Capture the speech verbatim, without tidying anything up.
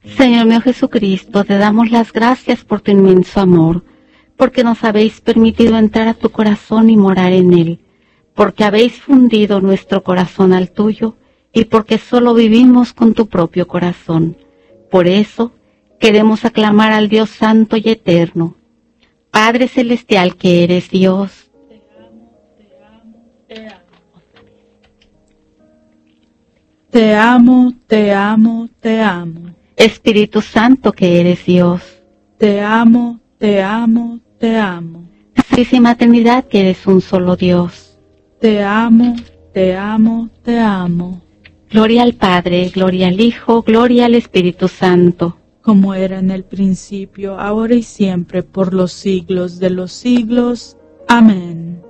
Señor mío Jesucristo, te damos las gracias por tu inmenso amor, porque nos habéis permitido entrar a tu corazón y morar en él, porque habéis fundido nuestro corazón al tuyo y porque solo vivimos con tu propio corazón. Por eso queremos aclamar al Dios Santo y Eterno. Padre Celestial que eres Dios, Te amo, te amo, te amo. Te amo, te amo, te amo. Espíritu Santo que eres Dios, Te amo, te amo, te amo. Santísima Trinidad que eres un solo Dios. Te amo, te amo, te amo. Gloria al Padre, gloria al Hijo, gloria al Espíritu Santo. Como era en el principio, ahora y siempre, por los siglos de los siglos. Amén.